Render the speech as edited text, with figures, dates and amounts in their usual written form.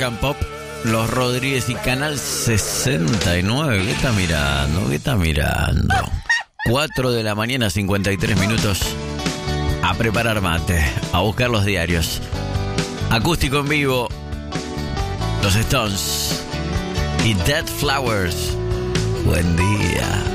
Rock and Pop, Los Rodríguez y Canal 69. ¿Qué está mirando? ¿Qué está mirando? 4 de la mañana, 53 minutos. A preparar mate, a buscar los diarios. Acústico en vivo, Los Stones y Dead Flowers. Buen día.